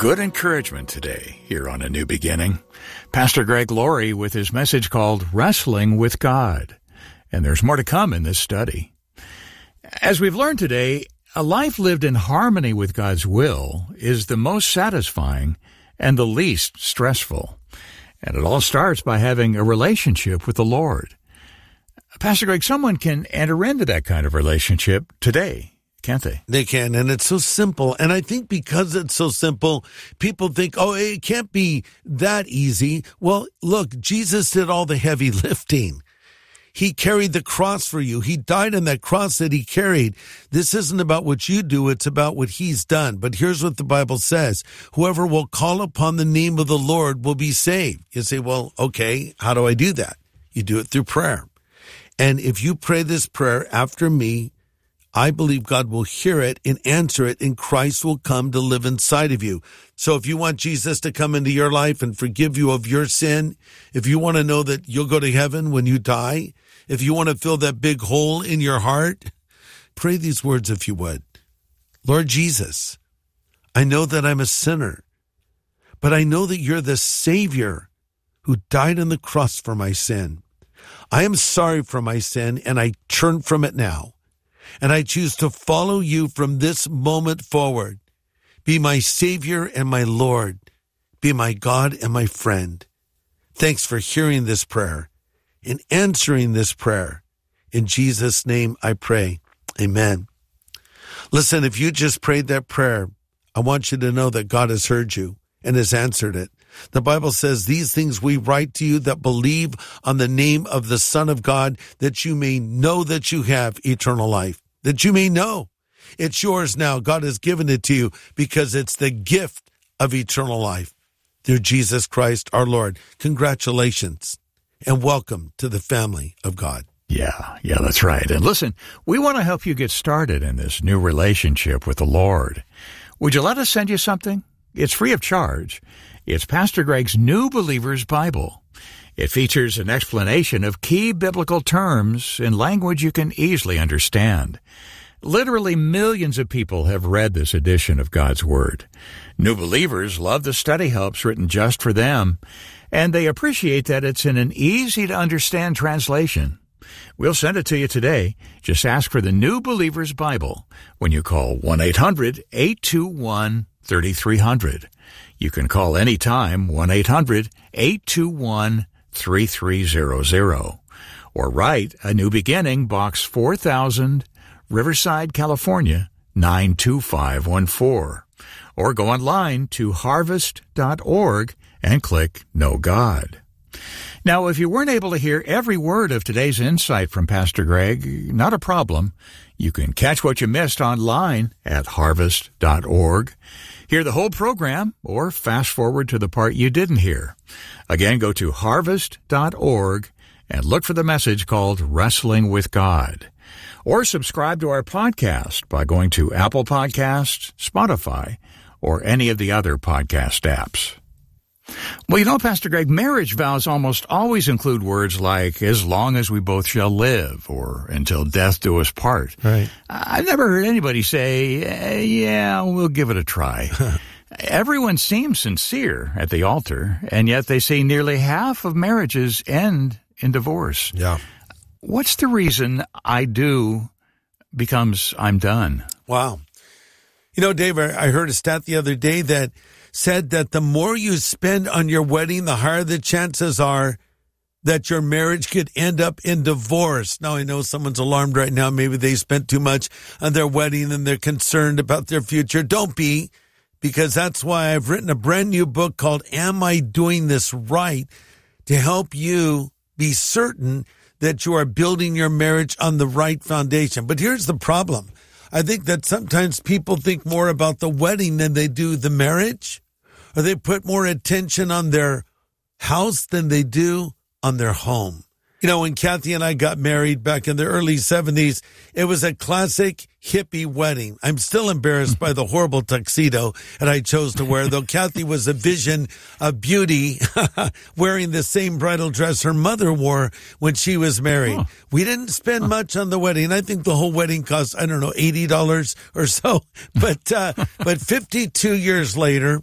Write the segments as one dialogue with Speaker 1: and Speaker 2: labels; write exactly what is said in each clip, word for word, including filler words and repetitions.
Speaker 1: Good encouragement today here on A New Beginning. Pastor Greg Laurie with his message called Wrestling with God. And there's more to come in this study. As we've learned today, a life lived in harmony with God's will is the most satisfying and the least stressful. And it all starts by having a relationship with the Lord. Pastor Greg, someone can enter into that kind of relationship today, can't they?
Speaker 2: They can, and it's so simple. And I think because it's so simple, people think, oh, it can't be that easy. Well, look, Jesus did all the heavy lifting. He carried the cross for you. He died on that cross that he carried. This isn't about what you do. It's about what he's done. But here's what the Bible says. Whoever will call upon the name of the Lord will be saved. You say, well, okay, how do I do that? You do it through prayer. And if you pray this prayer after me, I believe God will hear it and answer it, and Christ will come to live inside of you. So if you want Jesus to come into your life and forgive you of your sin, if you want to know that you'll go to heaven when you die, if you want to fill that big hole in your heart, pray these words if you would. Lord Jesus, I know that I'm a sinner, but I know that you're the Savior who died on the cross for my sin. I am sorry for my sin, and I turn from it now. And I choose to follow you from this moment forward. Be my Savior and my Lord. Be my God and my friend. Thanks for hearing this prayer and answering this prayer. In Jesus' name I pray. Amen. Listen, if you just prayed that prayer, I want you to know that God has heard you and has answered it. The Bible says, these things we write to you that believe on the name of the Son of God, that you may know that you have eternal life, that you may know. It's yours now. God has given it to you because it's the gift of eternal life through Jesus Christ our Lord. Congratulations and welcome to the family of God.
Speaker 1: Yeah, yeah, that's right. And listen, we want to help you get started in this new relationship with the Lord. Would you let us send you something? It's free of charge. It's Pastor Greg's New Believer's Bible. It features an explanation of key biblical terms in language you can easily understand. Literally millions of people have read this edition of God's Word. New believers love the study helps written just for them, and they appreciate that it's in an easy-to-understand translation. We'll send it to you today. Just ask for the New Believer's Bible when you call one eight hundred eight two one three three zero zero. You can call anytime, one eight hundred eight two one three three zero zero. Or write A New Beginning, Box four thousand, Riverside, California, nine two five one four. Or go online to harvest dot org and click Know God. Now, if you weren't able to hear every word of today's insight from Pastor Greg, not a problem. You can catch what you missed online at harvest dot org. Hear the whole program or fast forward to the part you didn't hear. Again, go to harvest dot org and look for the message called Wrestling with God. Or subscribe to our podcast by going to Apple Podcasts, Spotify, or any of the other podcast apps. Well, you know, Pastor Greg, marriage vows almost always include words like, as long as we both shall live, or until death do us part.
Speaker 2: Right.
Speaker 1: I've never heard anybody say, eh, yeah, we'll give it a try. Everyone seems sincere at the altar, and yet they say nearly half of marriages end in divorce.
Speaker 2: Yeah.
Speaker 1: What's the reason I do becomes I'm done?
Speaker 2: Wow. You know, Dave, I heard a stat the other day that said that the more you spend on your wedding, the higher the chances are that your marriage could end up in divorce. Now, I know someone's alarmed right now. Maybe they spent too much on their wedding and they're concerned about their future. Don't be, because that's why I've written a brand new book called Am I Doing This Right? To help you be certain that you are building your marriage on the right foundation. But here's the problem. I think that sometimes people think more about the wedding than they do the marriage, or they put more attention on their house than they do on their home. You know, when Kathy and I got married back in the early seventies, it was a classic hippie wedding. I'm still embarrassed by the horrible tuxedo that I chose to wear, though Kathy was a vision of beauty wearing the same bridal dress her mother wore when she was married. Huh. We didn't spend huh. much on the wedding. I think the whole wedding cost, I don't know, eighty dollars or so. But, uh, but fifty-two years later,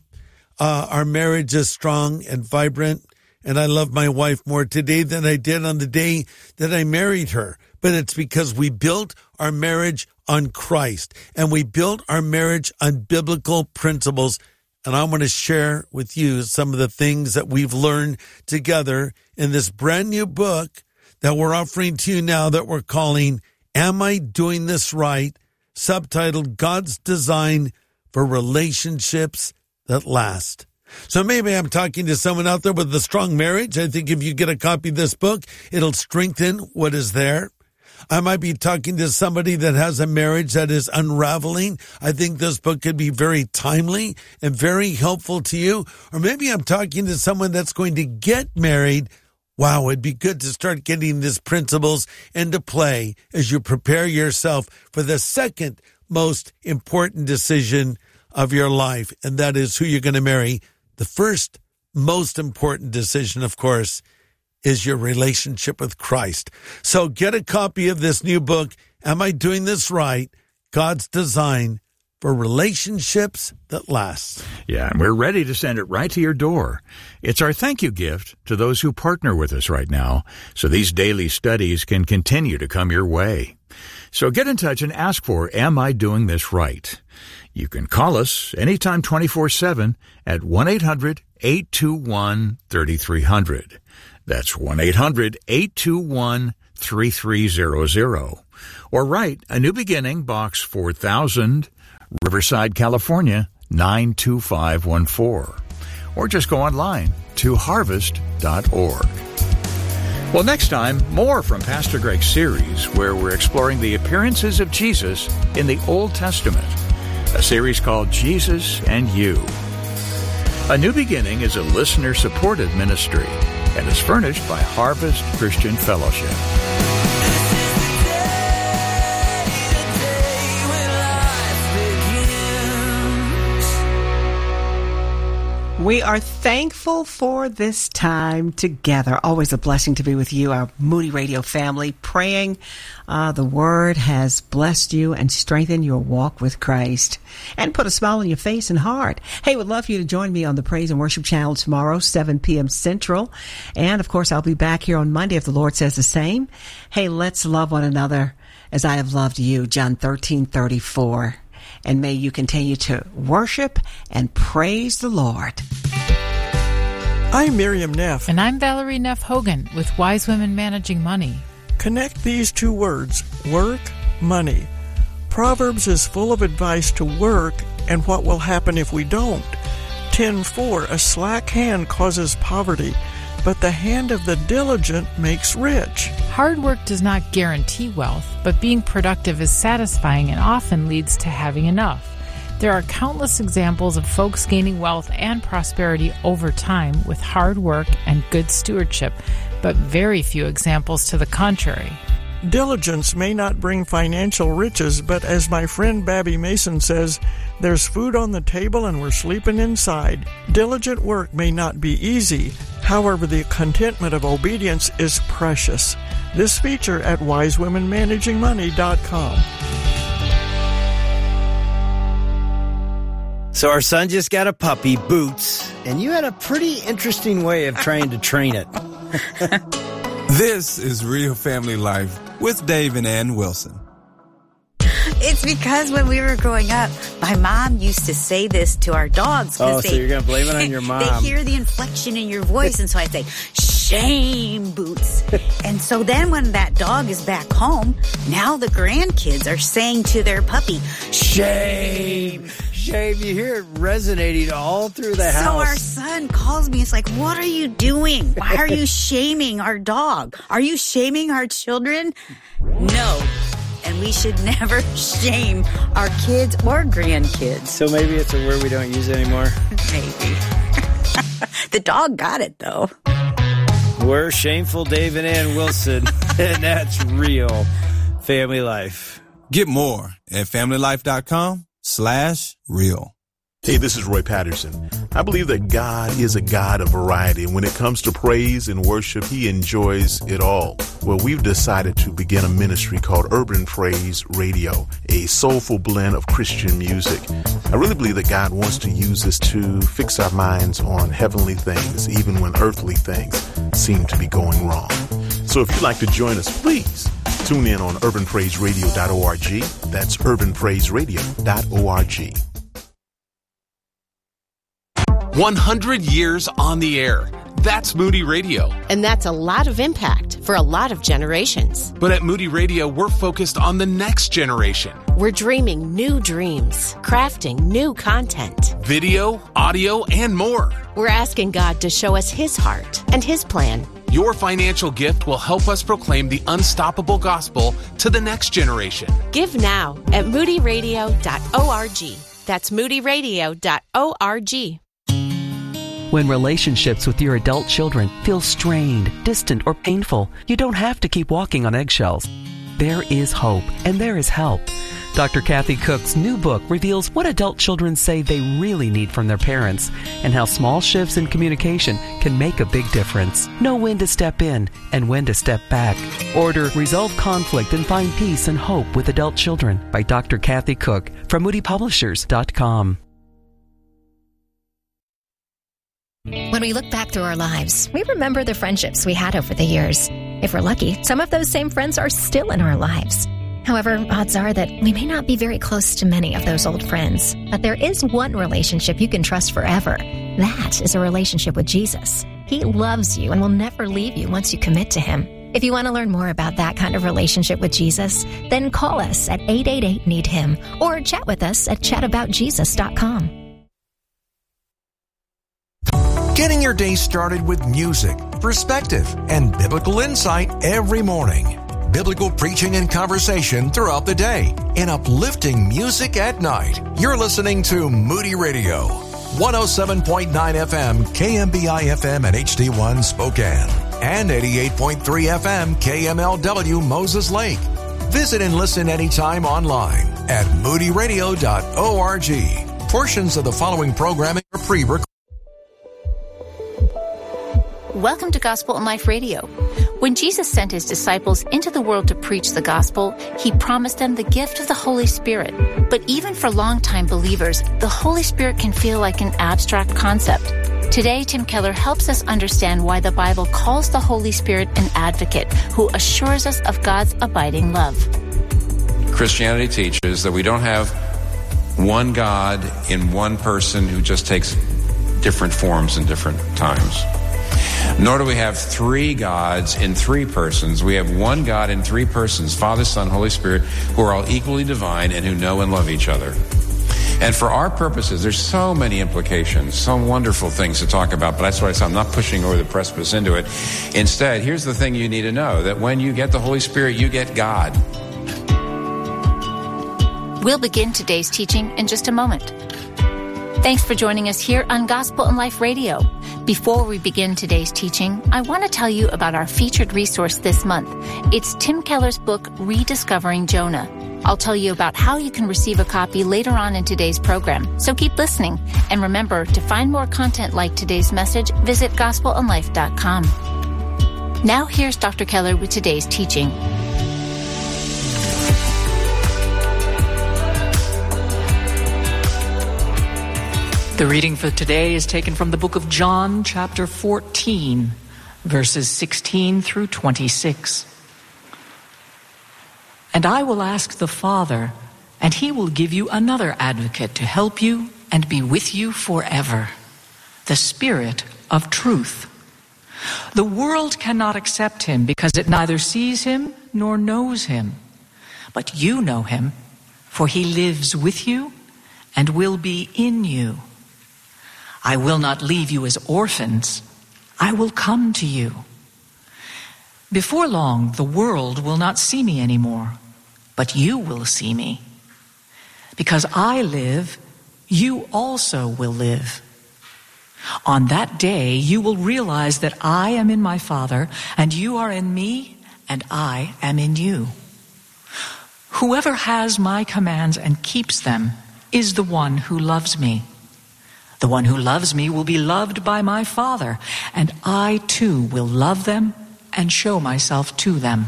Speaker 2: uh, our marriage is strong and vibrant, and I love my wife more today than I did on the day that I married her. But it's because we built our marriage on Christ, and we built our marriage on biblical principles. And I want to share with you some of the things that we've learned together in this brand new book that we're offering to you now that we're calling Am I Doing This Right? Subtitled God's Design for Relationships That Last. So maybe I'm talking to someone out there with a strong marriage. I think if you get a copy of this book, it'll strengthen what is there. I might be talking to somebody that has a marriage that is unraveling. I think this book could be very timely and very helpful to you. Or maybe I'm talking to someone that's going to get married. Wow, it'd be good to start getting these principles into play as you prepare yourself for the second most important decision of your life, and that is who you're going to marry. The first most important decision, of course, is your relationship with Christ. So get a copy of this new book, Am I Doing This Right? God's Design for Relationships That Last.
Speaker 1: Yeah, and we're ready to send it right to your door. It's our thank you gift to those who partner with us right now, so these daily studies can continue to come your way. So get in touch and ask for Am I Doing This Right? You can call us anytime twenty-four seven at one eight hundred eight two one three three zero zero. That's one eight hundred eight two one three three zero zero. Or write A New Beginning, Box four thousand, Riverside, California, nine two five one four. Or just go online to harvest dot org. Well, next time, more from Pastor Greg's series where we're exploring the appearances of Jesus in the Old Testament, a series called Jesus and You. A New Beginning is a listener-supported ministry and is furnished by Harvest Christian Fellowship.
Speaker 3: We are thankful for this time together. Always a blessing to be with you, our Moody Radio family, praying uh, the Word has blessed you and strengthened your walk with Christ and put a smile on your face and heart. Hey, would love for you to join me on the Praise and Worship channel tomorrow, seven p.m. Central. And, of course, I'll be back here on Monday if the Lord says the same. Hey, let's love one another as I have loved you, John thirteen thirty-four. And may you continue to worship and praise the Lord.
Speaker 4: I'm Miriam Neff.
Speaker 5: And I'm Valerie Neff Hogan with Wise Women Managing Money.
Speaker 4: Connect these two words, work, money. Proverbs is full of advice to work and what will happen if we don't. ten four, a slack hand causes poverty, but the hand of the diligent makes rich.
Speaker 5: Hard work does not guarantee wealth, but being productive is satisfying and often leads to having enough. There are countless examples of folks gaining wealth and prosperity over time with hard work and good stewardship, but very few examples to the contrary.
Speaker 4: Diligence may not bring financial riches, but as my friend Babby Mason says, there's food on the table and we're sleeping inside. Diligent work may not be easy. However, the contentment of obedience is precious. This feature at wise women managing money dot com.
Speaker 6: So our son just got a puppy, Boots, and you had a pretty interesting way of trying to train it.
Speaker 7: This is Real Family Life with Dave and Ann Wilson.
Speaker 8: It's because when we were growing up, my mom used to say this to our dogs.
Speaker 6: Oh,
Speaker 8: they,
Speaker 6: so you're going to blame it on your mom.
Speaker 8: They hear the inflection in your voice, and so I'd say, shame, Boots. And so then when that dog is back home, now the grandkids are saying to their puppy, shame.
Speaker 6: Shame. You hear it resonating all through the house.
Speaker 8: So our son calls me. It's like, what are you doing? Why are you shaming our dog? Are you shaming our children? No. And we should never shame our kids or grandkids.
Speaker 6: So maybe it's a word we don't use anymore?
Speaker 8: Maybe. The dog got it, though.
Speaker 6: We're Shameful Dave and Ann Wilson, and that's Real Family Life.
Speaker 7: Get more at family life dot com slash real.
Speaker 9: Hey, this is Roy Patterson. I believe that God is a God of variety, and when it comes to praise and worship, He enjoys it all. Well, we've decided to begin a ministry called Urban Praise Radio, a soulful blend of Christian music. I really believe that God wants to use this to fix our minds on heavenly things, even when earthly things seem to be going wrong. So if you'd like to join us, please tune in on urban praise radio dot org. That's urban praise radio dot org.
Speaker 10: one hundred years on the air. That's Moody Radio.
Speaker 11: And that's a lot of impact for a lot of generations.
Speaker 10: But at Moody Radio, we're focused on the next generation.
Speaker 11: We're dreaming new dreams, crafting new content.
Speaker 10: Video, audio, and more.
Speaker 11: We're asking God to show us His heart and His plan.
Speaker 10: Your financial gift will help us proclaim the unstoppable gospel to the next generation.
Speaker 11: Give now at moody radio dot org. That's moody radio dot org.
Speaker 12: When relationships with your adult children feel strained, distant, or painful, you don't have to keep walking on eggshells. There is hope, and there is help. Doctor Kathy Cook's new book reveals what adult children say they really need from their parents and how small shifts in communication can make a big difference. Know when to step in and when to step back. Order Resolve Conflict and Find Peace and Hope with Adult Children by Doctor Kathy Cook from moody publishers dot com.
Speaker 13: When we look back through our lives, we remember the friendships we had over the years. If we're lucky, some of those same friends are still in our lives. However, odds are that we may not be very close to many of those old friends. But there is one relationship you can trust forever. That is a relationship with Jesus. He loves you and will never leave you once you commit to Him. If you want to learn more about that kind of relationship with Jesus, then call us at eight eight eight, need him or chat with us at chat about jesus dot com.
Speaker 14: Getting your day started with music, perspective, and biblical insight every morning. Biblical preaching and conversation throughout the day, and uplifting music at night. You're listening to Moody Radio, one oh seven point nine F M, K M B I F M and H D one Spokane, and eighty-eight point three F M, K M L W Moses Lake. Visit and listen anytime online at moody radio dot org. Portions of the following programming are pre-recorded.
Speaker 15: Welcome to Gospel in Life Radio. When Jesus sent His disciples into the world to preach the gospel, He promised them the gift of the Holy Spirit. But even for longtime believers, the Holy Spirit can feel like an abstract concept. Today, Tim Keller helps us understand why the Bible calls the Holy Spirit an advocate who assures us of God's abiding love.
Speaker 16: Christianity teaches that we don't have one God in one person who just takes different forms in different times. Nor do we have three gods in three persons. We have one God in three persons, Father, Son, Holy Spirit, who are all equally divine and who know and love each other. And for our purposes, there's so many implications, so wonderful things to talk about, but that's why I said I'm not pushing over the precipice into it. Instead, here's the thing you need to know, that when you get the Holy Spirit, you get God.
Speaker 15: We'll begin today's teaching in just a moment. Thanks for joining us here on Gospel in Life Radio. Before we begin today's teaching, I want to tell you about our featured resource this month. It's Tim Keller's book, Rediscovering Jonah. I'll tell you about how you can receive a copy later on in today's program, so keep listening. And remember, to find more content like today's message, visit gospel in life dot com. Now here's Doctor Keller with today's teaching.
Speaker 17: The reading for today is taken from the book of John, chapter fourteen, verses sixteen through twenty-six. And I will ask the Father, and He will give you another advocate to help you and be with you forever, the Spirit of truth. The world cannot accept Him because it neither sees Him nor knows Him. But you know Him, for He lives with you and will be in you. I will not leave you as orphans. I will come to you. Before long, the world will not see me anymore, but you will see me. Because I live, you also will live. On that day, you will realize that I am in my Father, and you are in me, and I am in you. Whoever has my commands and keeps them is the one who loves me. The one who loves me will be loved by my Father, and I too will love them and show myself to them."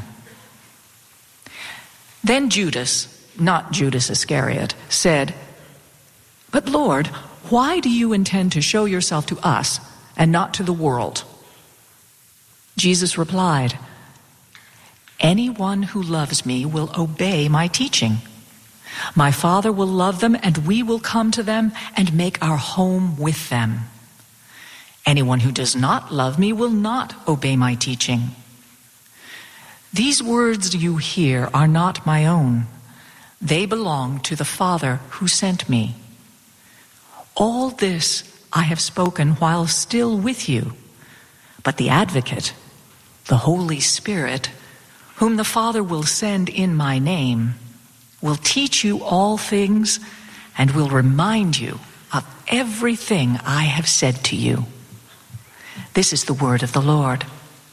Speaker 17: Then Judas, not Judas Iscariot, said, "But Lord, why do you intend to show yourself to us and not to the world?" Jesus replied, "Anyone who loves me will obey my teaching. My Father will love them, and we will come to them and make our home with them. Anyone who does not love me will not obey my teaching. These words you hear are not my own. They belong to the Father who sent me. All this I have spoken while still with you, but the Advocate, the Holy Spirit, whom the Father will send in my name, will teach you all things and will remind you of everything I have said to you." This is the word of the Lord.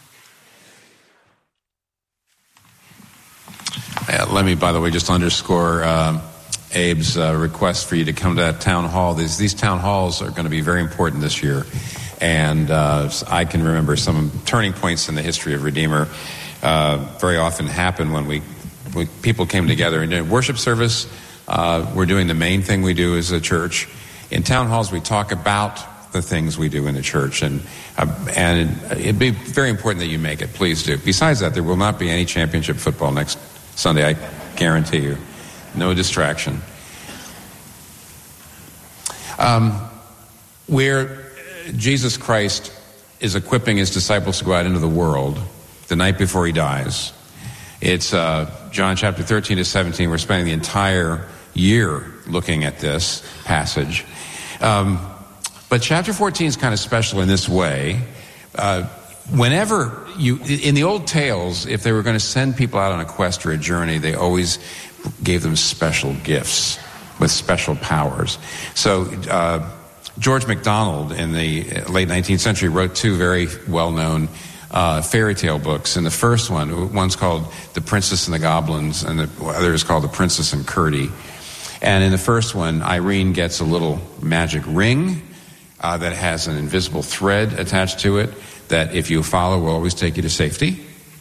Speaker 16: Uh, let me, by the way, just underscore uh, Abe's uh, request for you to come to that town hall. These, these town halls are going to be very important this year. And uh, I can remember some turning points in the history of Redeemer uh, very often happen when we We, people came together. In a worship service, uh, we're doing the main thing we do as a church. In town halls, we talk about the things we do in the church, and uh, and it'd be very important that you make it. Please do. Besides that, there will not be any championship football next Sunday, I guarantee you. No distraction. Um, where Jesus Christ is equipping his disciples to go out into the world the night before he dies. It's uh, John chapter thirteen to seventeen. We're spending the entire year looking at this passage. Um, but chapter fourteen is kind of special in this way. Uh, whenever you, in the old tales, if they were going to send people out on a quest or a journey, they always gave them special gifts with special powers. So uh, George MacDonald in the late nineteenth century wrote two very well-known Uh, fairy tale books. And the first one, one's called The Princess and the Goblins, and the other is called The Princess and Curdie. And in the first one, Irene gets a little magic ring uh, that has an invisible thread attached to it that, if you follow, will always take you to safety.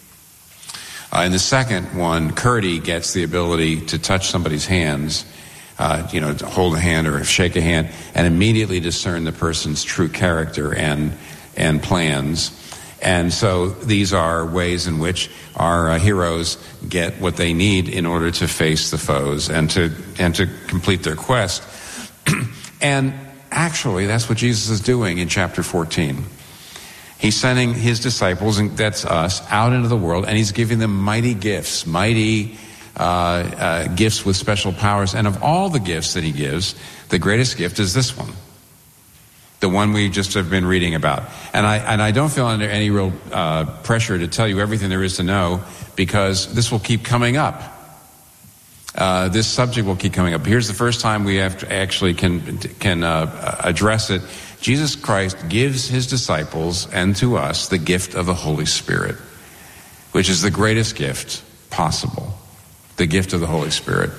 Speaker 16: Uh, in the second one, Curdie gets the ability to touch somebody's hands, uh, you know, to hold a hand or shake a hand, and immediately discern the person's true character and and plans. And so these are ways in which our uh, heroes get what they need in order to face the foes and to and to complete their quest. And actually, that's what Jesus is doing in chapter fourteen. He's sending his disciples, and that's us, out into the world, and he's giving them mighty gifts, mighty uh, uh, gifts with special powers. And of all the gifts that he gives, the greatest gift is this one. The one we just have been reading about. And I and I don't feel under any real uh, pressure to tell you everything there is to know, because this will keep coming up. Uh, this subject will keep coming up. Here's the first time we have to actually can can uh, address it. Jesus Christ gives his disciples and to us the gift of the Holy Spirit, which is the greatest gift possible. The gift of the Holy Spirit.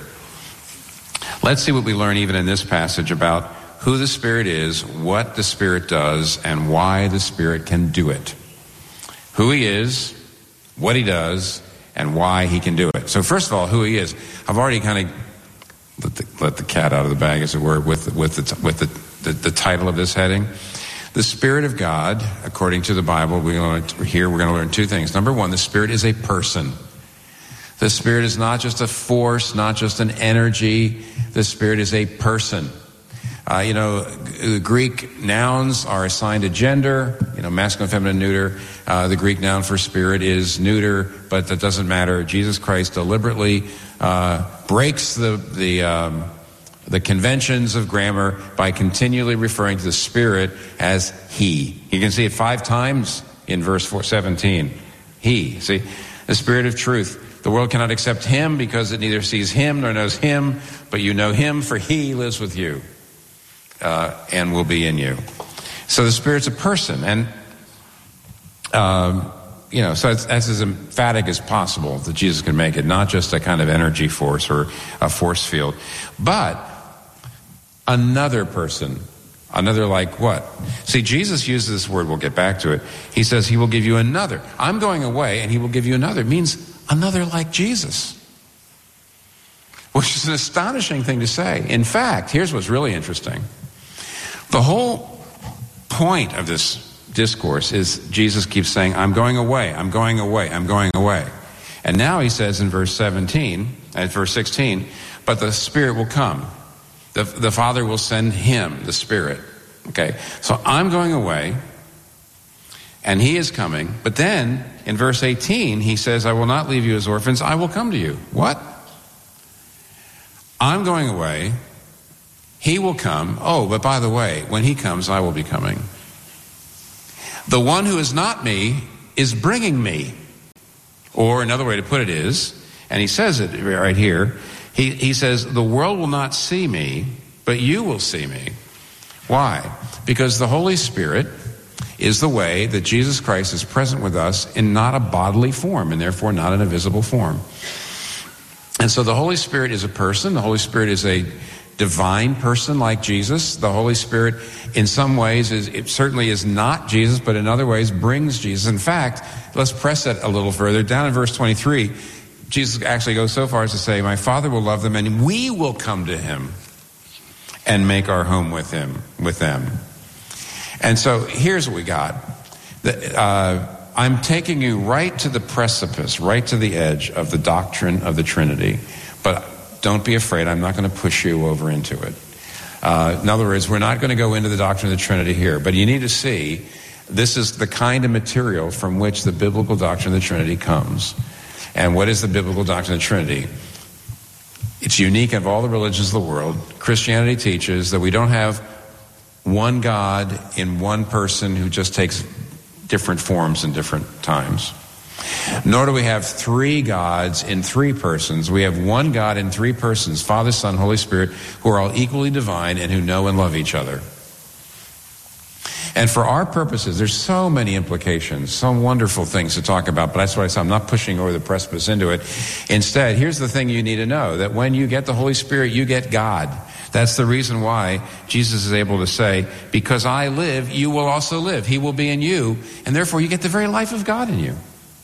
Speaker 16: Let's see what we learn even in this passage about who the Spirit is, what the Spirit does, and why the Spirit can do it. Who he is, what he does, and why he can do it. So first of all, who he is. I've already kind of let the, let the cat out of the bag, as it were, with, with, the, with the, the, the title of this heading. The Spirit of God, according to the Bible, we learn, here we're going to learn two things. Number one, the Spirit is a person. The Spirit is not just a force, not just an energy. The Spirit is a person. Uh, you know, Greek nouns are assigned a gender, you know, masculine, feminine, neuter. Uh, the Greek noun for spirit is neuter, but that doesn't matter. Jesus Christ deliberately uh, breaks the the um, the conventions of grammar by continually referring to the Spirit as he. You can see it five times in verse four, seventeen. He. See, the Spirit of truth. The world cannot accept him because it neither sees him nor knows him, but you know him, for he lives with you. Uh, and will be in you. So the Spirit's a person, and um, you know, so it's, that's as emphatic as possible that Jesus can make it, not just a kind of energy force or a force field, but another person, Another like what? See, Jesus uses this word, we'll get back to it. He says he will give you another. I'm going away and he will give you another. It means another like Jesus. Which is an astonishing thing to say. In fact, here's what's really interesting. The whole point of this discourse is Jesus keeps saying, I'm going away, I'm going away, I'm going away. And now he says in verse seventeen, at verse sixteen, but the Spirit will come. The, the Father will send him, the Spirit. Okay, so I'm going away, and he is coming. But then, in verse eighteen, he says, I will not leave you as orphans, I will come to you. What? I'm going away, he will come. Oh, but by the way, when he comes, I will be coming. The one who is not me is bringing me. Or another way to put it is, and he says it right here, He, he says, the world will not see me, but you will see me. Why? Because the Holy Spirit is the way that Jesus Christ is present with us in not a bodily form, and therefore not in a visible form. And so the Holy Spirit is a person. The Holy Spirit is a divine person like Jesus. The Holy Spirit, in some ways, is it certainly is not Jesus, but in other ways brings Jesus. In fact, let's press that a little further. Down in verse twenty-three, Jesus actually goes so far as to say, my Father will love them and we will come to him and make our home with him, with them. And so here's what we got. The, uh, I'm taking you right to the precipice, right to the edge of the doctrine of the Trinity. But don't be afraid, I'm not going to push you over into it. Uh, in other words, we're not going to go into the doctrine of the Trinity here. But you need to see, this is the kind of material from which the biblical doctrine of the Trinity comes. And what is the biblical doctrine of the Trinity? It's unique of all the religions of the world. Christianity teaches that we don't have one God in one person who just takes different forms in different times. Nor do we have three gods in three persons. We have one God in three persons, Father, Son, Holy Spirit, who are all equally divine and who know and love each other. And for our purposes, there's so many implications, some wonderful things to talk about, but that's why I said I'm not pushing over the precipice into it. Instead, here's the thing you need to know, that when you get the Holy Spirit, you get God. That's the reason why Jesus is able to say, because I live, you will also live. He will be in you, and therefore you get the very life of God in you.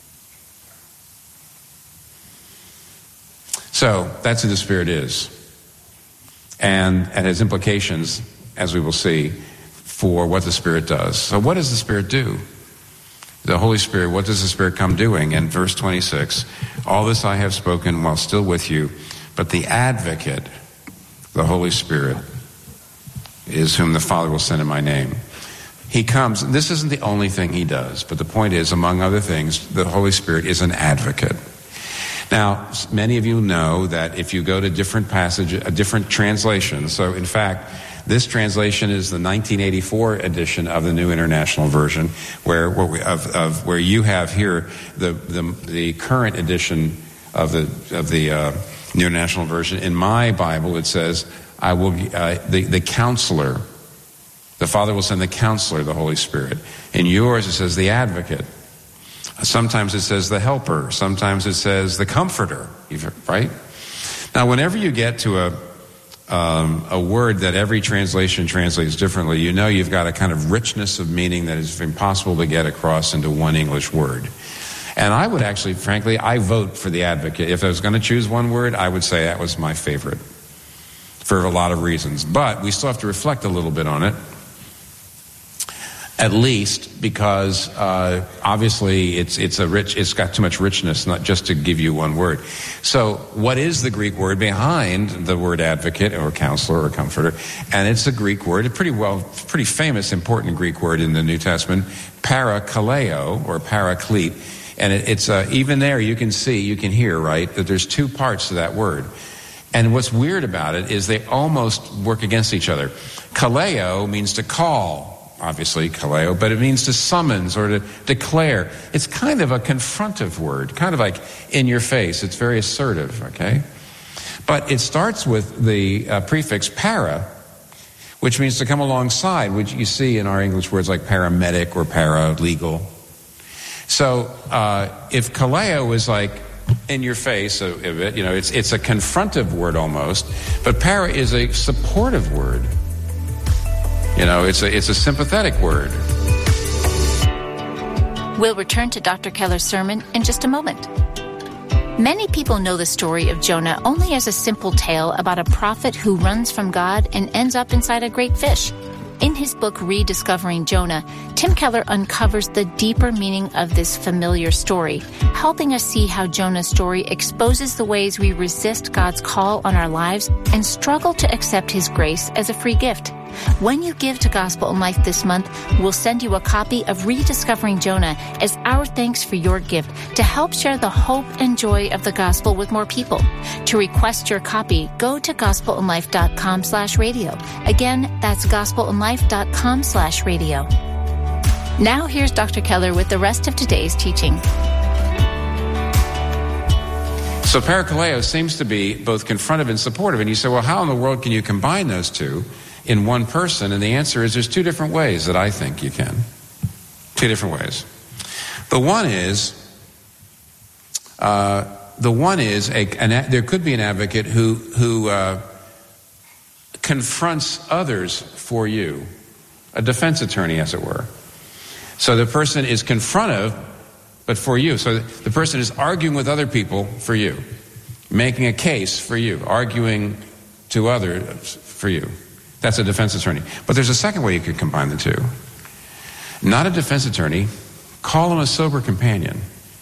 Speaker 16: So, that's who the Spirit is. And, and has implications, as we will see, for what the Spirit does. So what does the Spirit do? The Holy Spirit, what does the Spirit come doing? In verse twenty-six, all this I have spoken while still with you, but the Advocate, the Holy Spirit, is whom the Father will send in my name. He comes, this isn't the only thing he does, but the point is, among other things, the Holy Spirit is an advocate. Now, many of you know that if you go to different passages, uh, different translations, so in fact, this translation is the nineteen eighty-four edition of the New International Version, where, where we, of, of where you have here the the, the current edition of the of the uh, New International Version. In my Bible, it says, "I will uh, the the Counselor, the Father will send the Counselor, the Holy Spirit." In yours, it says the Advocate. Sometimes it says the Helper. Sometimes it says the Comforter. Right? Now, whenever you get to a Um, a word that every translation translates differently, you know you've got a kind of richness of meaning that is impossible to get across into one English word. And I would actually, frankly, I vote for the Advocate. If I was going to choose one word, I would say that was my favorite for a lot of reasons. But we still have to reflect a little bit on it, at least because uh, obviously it's it's a rich, it's got too much richness, not just to give you one word. So what is the Greek word behind the word advocate or counselor or comforter? And it's a Greek word, a pretty well, pretty famous, important Greek word in the New Testament, parakaleo or paraclete. And it, it's uh, even there you can see, you can hear, right, that there's two parts to that word. And what's weird about it is they almost work against each other. Kaleo means to call. Obviously, kaleo, but it means to summons or to declare. It's kind of a confrontive word, kind of like in your face. It's very assertive, okay? But it starts with the uh, prefix para, which means to come alongside, which you see in our English words like paramedic or paralegal. So uh, if kaleo is like in your face a, a bit, you know, it's, it's a confrontive word almost, but para is a supportive word. You know, it's a, it's a sympathetic word.
Speaker 15: We'll return to Doctor Keller's sermon in just a moment. Many people know the story of Jonah only as a simple tale about a prophet who runs from God and ends up inside a great fish. In his book, Rediscovering Jonah, Tim Keller uncovers the deeper meaning of this familiar story, helping us see how Jonah's story exposes the ways we resist God's call on our lives and struggle to accept his grace as a free gift. When you give to Gospel in Life this month, we'll send you a copy of Rediscovering Jonah as our thanks for your gift to help share the hope and joy of the gospel with more people. To request your copy, go to gospelinlife.com slash radio. Again, that's gospelinlife.com slash radio. Now here's Doctor Keller with the rest of today's teaching.
Speaker 16: So parakaleo seems to be both confrontive and supportive. And you say, well, how in the world can you combine those two in one person? And the answer is there's two different ways that I think you can. Two different ways. The one is, uh, the one is a, an, there could be an advocate who who uh, confronts others for you, a defense attorney, as it were. So the person is confrontive, but for you. So the person is arguing with other people for you, making a case for you, arguing to others for you. That's a defense attorney. But there's a second way you could combine the two. Not a defense attorney, call him a sober companion.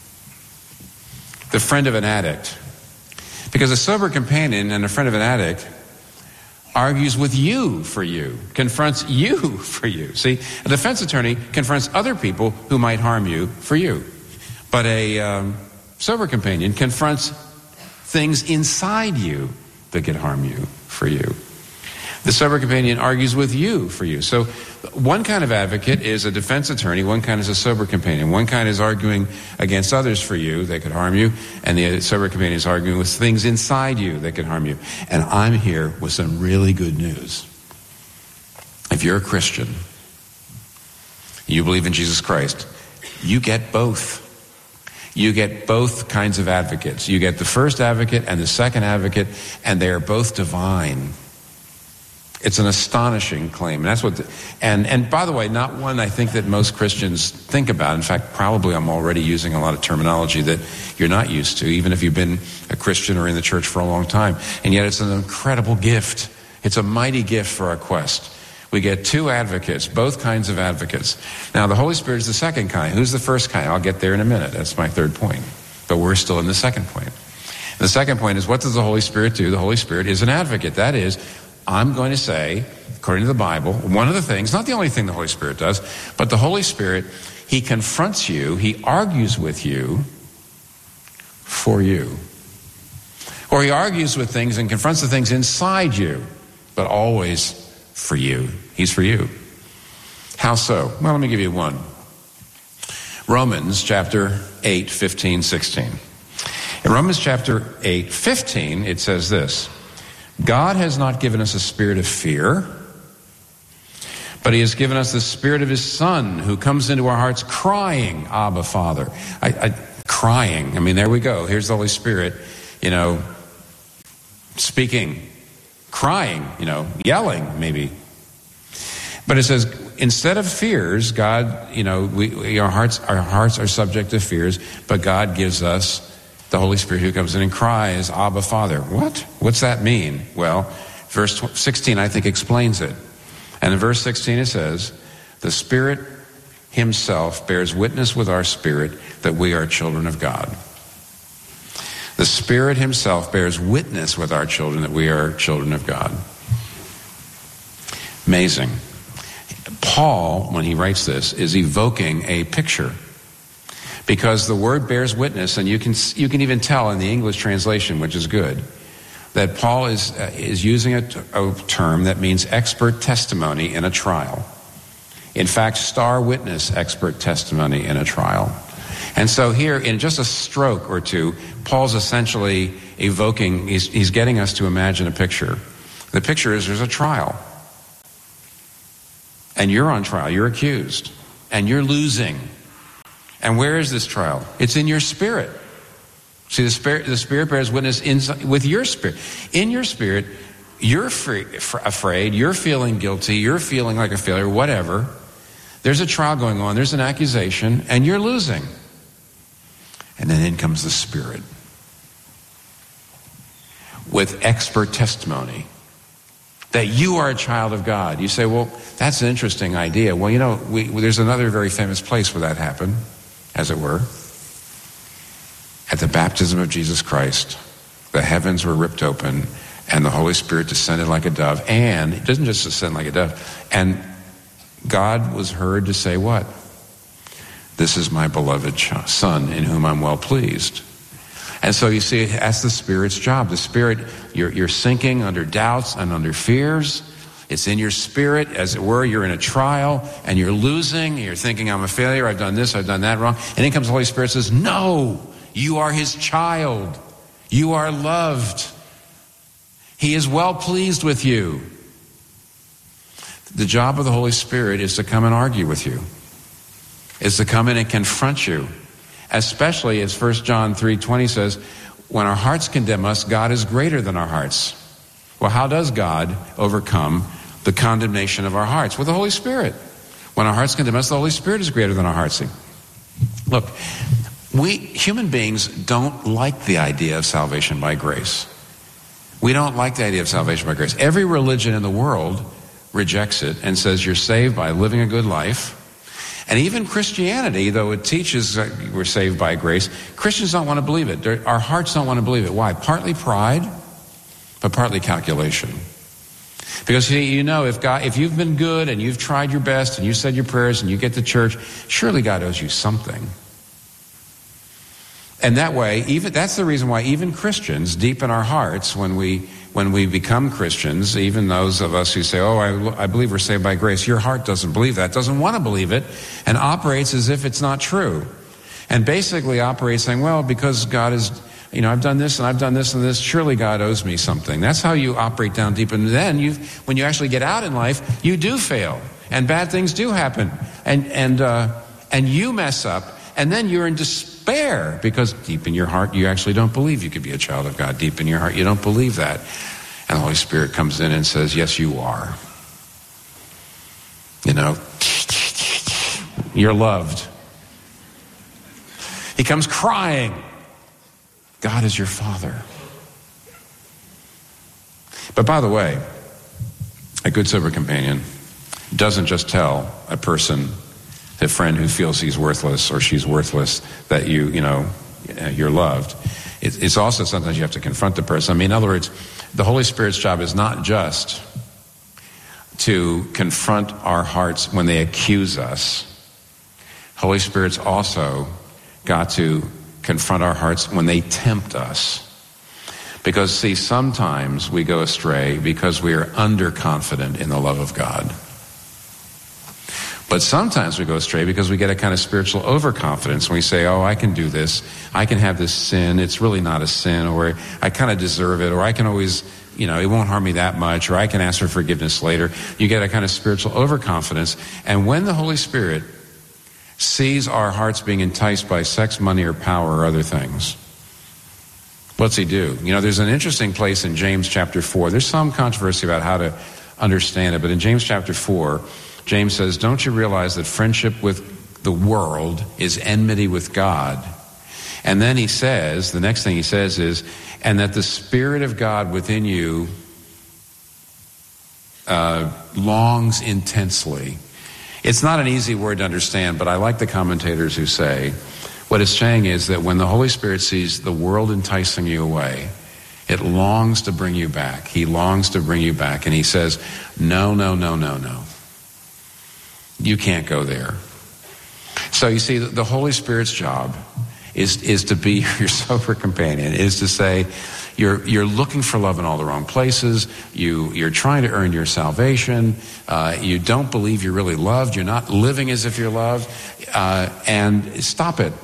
Speaker 16: The friend of an addict. Because a sober companion and a friend of an addict argues with you for you, confronts you for you. See, a defense attorney confronts other people who might harm you for you. But a um, sober companion confronts things inside you that could harm you for you. The sober companion argues with you for you. So one kind of advocate is a defense attorney, one kind is a sober companion. One kind is arguing against others for you that could harm you, and the sober companion is arguing with things inside you that could harm you. And I'm here with some really good news. If you're a Christian, you believe in Jesus Christ, you get both. You get both kinds of advocates. You get the first advocate and the second advocate, and they are both divine. It's an astonishing claim. And that's what, the, and, and by the way, not one I think that most Christians think about. In fact, probably I'm already using a lot of terminology that you're not used to, even if you've been a Christian or in the church for a long time. And yet it's an incredible gift. It's a mighty gift for our quest. We get two advocates, both kinds of advocates. Now, the Holy Spirit is the second kind. Who's the first kind? I'll get there in a minute. That's my third point. But we're still in the second point. The second point is, what does the Holy Spirit do? The Holy Spirit is an advocate. That is, I'm going to say, according to the Bible, one of the things, not the only thing the Holy Spirit does, but the Holy Spirit, he confronts you, he argues with you for you. Or he argues with things and confronts the things inside you, but always for you. He's for you. How so? Well, let me give you one. Romans chapter eight, fifteen, sixteen. In Romans chapter eight, fifteen, it says this: God has not given us a spirit of fear, but he has given us the spirit of his Son, who comes into our hearts crying, Abba, Father. I, I, crying. I mean, there we go. Here's the Holy Spirit, you know, speaking, crying, you know, yelling maybe. But it says, instead of fears, God, you know, we, we, our hearts, our hearts are subject to fears, but God gives us the Holy Spirit who comes in and cries, Abba, Father. What? What's that mean? Well, verse sixteen, I think, explains it. And in verse sixteen it says, the Spirit himself bears witness with our spirit that we are children of God. The Spirit himself bears witness with our children that we are children of God. Amazing. Paul, when he writes this, is evoking a picture. Because the word bears witness, and you can you can even tell in the English translation, which is good, that Paul is uh, is using a, t- a term that means expert testimony in a trial. In fact, star witness expert testimony in a trial. And so here, in just a stroke or two, Paul's essentially evoking, he's, he's getting us to imagine a picture. The picture is there's a trial. And you're on trial, you're accused, and you're losing. And where is this trial? It's in your spirit. See, the spirit, the spirit bears witness in, with your spirit. In your spirit, you're free, f- afraid, you're feeling guilty, you're feeling like a failure, whatever. There's a trial going on, there's an accusation, and you're losing. And then in comes the Spirit with expert testimony that you are a child of God. You say, well, that's an interesting idea. Well, you know, we, there's another very famous place where that happened, as it were. At the baptism of Jesus Christ, the heavens were ripped open, and the Holy Spirit descended like a dove. And it doesn't just descend like a dove. And God was heard to say what? This is my beloved Son in whom I'm well pleased. And so you see, that's the Spirit's job. The Spirit, you're, you're sinking under doubts and under fears. It's in your spirit, as it were. You're in a trial, and you're losing. You're thinking, I'm a failure. I've done this. I've done that wrong. And then comes the Holy Spirit and says, no, you are His child. You are loved. He is well pleased with you. The job of the Holy Spirit is to come and argue with you, is to come in and confront you. Especially as First John three twenty says, when our hearts condemn us, God is greater than our hearts. Well, how does God overcome the condemnation of our hearts? With the Holy Spirit. When our hearts condemn us, the Holy Spirit is greater than our hearts. See? Look, we human beings don't like the idea of salvation by grace. We don't like the idea of salvation by grace. Every religion in the world rejects it and says you're saved by living a good life. And even Christianity, though it teaches that we're saved by grace, Christians don't want to believe it. They're, our hearts don't want to believe it. Why? Partly pride, but partly calculation. Because you know, if God, if you've been good and you've tried your best and you said your prayers and you get to church, surely God owes you something. And that way, even that's the reason why even Christians, deep in our hearts, when we when we become Christians, even those of us who say, oh, I, I believe we're saved by grace, your heart doesn't believe that, doesn't want to believe it, and operates as if it's not true. And basically operates saying, well, because God is, you know, I've done this and I've done this and this, surely God owes me something. That's how you operate down deep. And then you, when you actually get out in life, you do fail. And bad things do happen. And, and, uh, and you mess up. And then you're in despair because deep in your heart, you actually don't believe you could be a child of God. Deep in your heart, you don't believe that. And the Holy Spirit comes in and says, yes, you are. You know, you're loved. He comes crying. God is your Father. But by the way, a good sober companion doesn't just tell a person, a friend who feels he's worthless or she's worthless, that you, you know, you're loved. It's also sometimes you have to confront the person. I mean, in other words, the Holy Spirit's job is not just to confront our hearts when they accuse us. Holy Spirit's also got to confront our hearts when they tempt us. Because, see, sometimes we go astray because we are underconfident in the love of God. But sometimes we go astray because we get a kind of spiritual overconfidence when we say, oh, I can do this. I can have this sin. It's really not a sin. Or I kind of deserve it. Or I can always, you know, it won't harm me that much. Or I can ask for forgiveness later. You get a kind of spiritual overconfidence. And when the Holy Spirit sees our hearts being enticed by sex, money, or power, or other things, what's he do? You know, there's an interesting place in James chapter four. There's some controversy about how to understand it. But in James chapter four, James says, don't you realize that friendship with the world is enmity with God? And then he says, the next thing he says is, and that the Spirit of God within you uh, longs intensely. It's not an easy word to understand, but I like the commentators who say, what it's saying is that when the Holy Spirit sees the world enticing you away, it longs to bring you back. He longs to bring you back. And he says, no, no, no, no, no. You can't go there. So you see, the Holy Spirit's job is is to be your sober companion, is to say, you're you're looking for love in all the wrong places. You you're trying to earn your salvation. Uh, you don't believe you're really loved. You're not living as if you're loved. Uh, and stop it.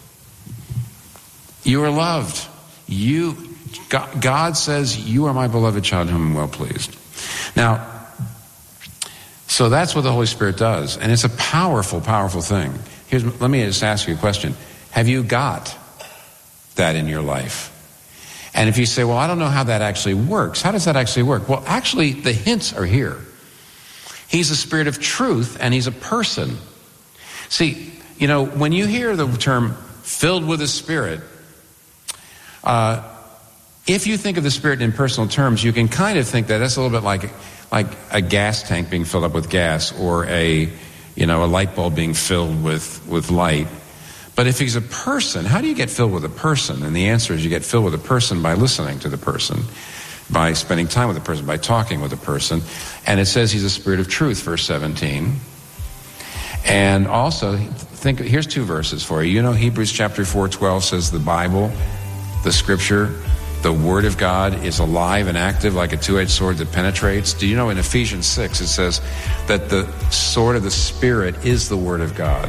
Speaker 16: You are loved. You God, God says, you are my beloved child, whom I'm well pleased. Now, so that's what the Holy Spirit does. And it's a powerful, powerful thing. Here's, let me just ask you a question. Have you got that in your life? And if you say, well, I don't know how that actually works. How does that actually work? Well, actually, the hints are here. He's a spirit of truth, and he's a person. See, you know, when you hear the term filled with the Spirit, uh, if you think of the Spirit in personal terms, you can kind of think that that's a little bit like, like a gas tank being filled up with gas, or a, you know, a light bulb being filled with, with light. But if he's a person, how do you get filled with a person? And the answer is you get filled with a person by listening to the person, by spending time with the person, by talking with the person. And it says he's a spirit of truth, verse seventeen. And also, think, here's two verses for you. You know, Hebrews chapter four twelve says the Bible, the Scripture, the Word of God is alive and active like a two-edged sword that penetrates. Do you know in Ephesians six it says that the sword of the Spirit is the Word of God?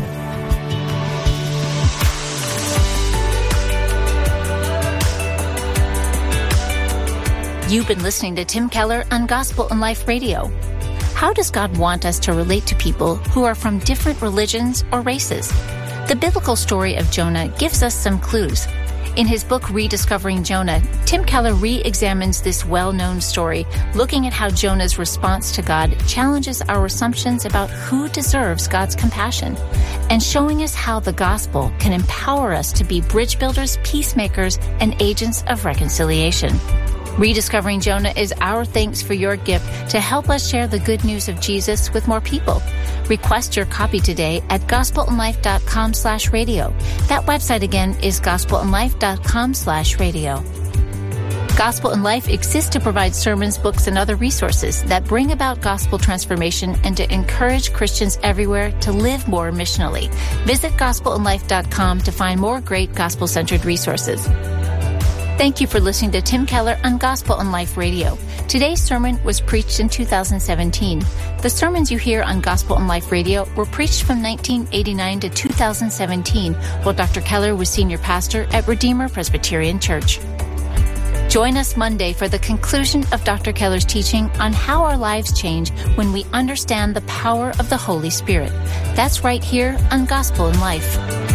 Speaker 15: You've been listening to Tim Keller on Gospel and Life Radio. How does God want us to relate to people who are from different religions or races? The biblical story of Jonah gives us some clues. In his book, Rediscovering Jonah, Tim Keller re-examines this well-known story, looking at how Jonah's response to God challenges our assumptions about who deserves God's compassion, and showing us how the gospel can empower us to be bridge builders, peacemakers, and agents of reconciliation. Rediscovering Jonah is our thanks for your gift to help us share the good news of Jesus with more people. Request your copy today at gospelandlife.com slash radio. That website again is gospelandlife.com slash radio. Gospel and Life exists to provide sermons, books, and other resources that bring about gospel transformation and to encourage Christians everywhere to live more missionally. Visit gospel and life dot com to find more great gospel-centered resources. Thank you for listening to Tim Keller on Gospel and Life Radio. Today's sermon was preached in two thousand seventeen. The sermons you hear on Gospel and Life Radio were preached from nineteen eighty-nine to two thousand seventeen, while Doctor Keller was senior pastor at Redeemer Presbyterian Church. Join us Monday for the conclusion of Doctor Keller's teaching on how our lives change when we understand the power of the Holy Spirit. That's right here on Gospel and Life.